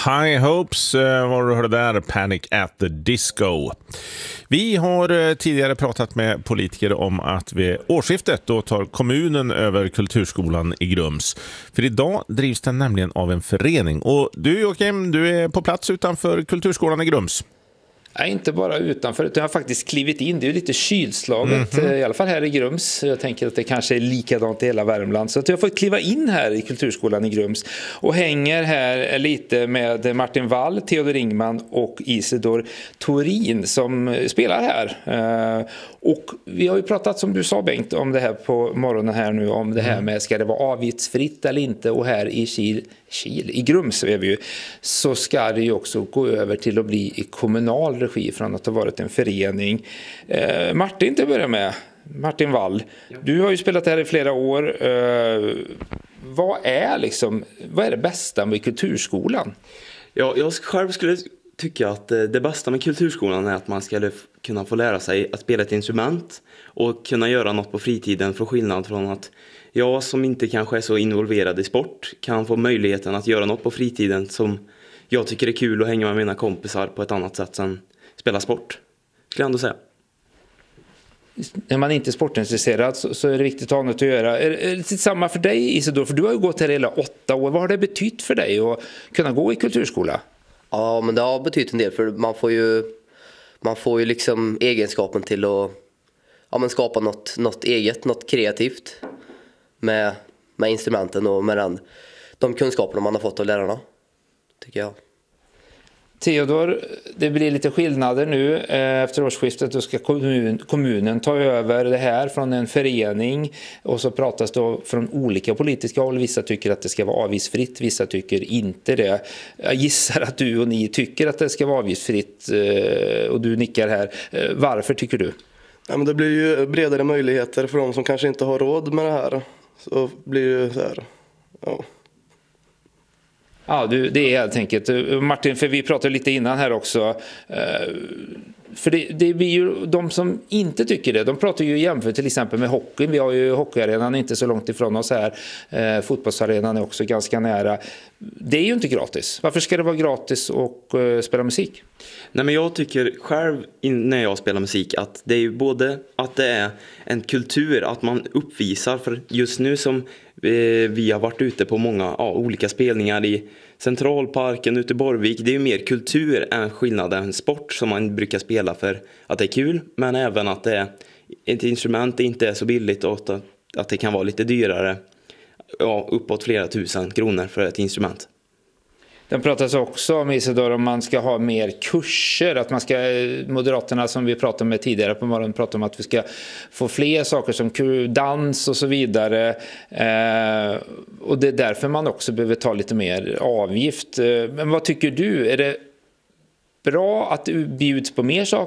High Hopes var du hörde där, Panic at the Disco. Vi har tidigare pratat med politiker om att vid årsskiftet då tar kommunen över kulturskolan i Grums. För idag drivs den nämligen av en förening. Och du Joakim, du är på plats utanför kulturskolan i Grums. Nej, inte bara utanför, utan jag har faktiskt klivit in. Det är ju lite kylslaget, i alla fall här i Grums. Jag tänker att det kanske är likadant i hela Värmland. Så att jag får kliva in här i kulturskolan i Grums och hänger här lite med Martin Wall, Theodor Ingman och Isidor Torin som spelar här. Och vi har ju pratat, som du sa Bengt, om det här på morgonen här nu, om det här med ska det vara avgiftsfritt eller inte. Och här i Kil, i Grums är vi ju, så ska det ju också gå över till att bli i kommunal regi från att ha varit en förening. Martin, till att börja med. Martin Wall, du har ju spelat här i flera år. Vad är det bästa med kulturskolan? Ja, jag själv skulle tycka att det bästa med kulturskolan är att man ska kunna få lära sig att spela ett instrument och kunna göra något på fritiden, för skillnad från att jag som inte kanske är så involverad i sport kan få möjligheten att göra något på fritiden som jag tycker är kul och hänga med mina kompisar på ett annat sätt än spela sport, skulle jag ändå säga. När man inte är sportintresserad så är det viktigt att ha något att göra. Är det samma för dig Isidor? För du har ju gått här hela 8 år. Vad har det betytt för dig att kunna gå i kulturskola? Ja, men det har betytt en del, för man får ju liksom egenskapen till att skapa något eget, något kreativt med instrumenten och med de kunskaperna man har fått av lärarna, tycker jag. Theodor, det blir lite skillnader nu efter årsskiftet. Då ska kommunen ta över det här från en förening, och så pratas det från olika politiska håll. Vissa tycker att det ska vara avgiftsfritt, vissa tycker inte det. Jag gissar att du och ni tycker att det ska vara avgiftsfritt, och du nickar här. Varför tycker du? Ja, men det blir ju bredare möjligheter för de som kanske inte har råd med det här. Så blir det så här, ja. Ja, det är helt enkelt. Martin, för vi pratade lite innan här också. För det blir ju de som inte tycker det. De pratar ju jämfört till exempel med hockeyn. Vi har ju hockeyarenan inte så långt ifrån oss här. Fotbollsarenan är också ganska nära. Det är ju inte gratis. Varför ska det vara gratis och spela musik? Nej, men jag tycker själv när jag spelar musik att det är ju både att det är en kultur, att man uppvisar, för just nu som vi har varit ute på många olika spelningar i Centralparken ute i Borvik, det är ju mer kultur än skillnad än sport som man brukar spela för att det är kul, men även att det är ett instrument inte är så billigt och att det kan vara lite dyrare, uppåt flera tusen kronor för ett instrument. Den pratas också om Isidor om man ska ha mer kurser, att man ska, Moderaterna som vi pratade med tidigare på morgonen pratar om att vi ska få fler saker som dans och så vidare, och det är därför man också behöver ta lite mer avgift. Men vad tycker du? Är det bra att det bjuds på mer saker?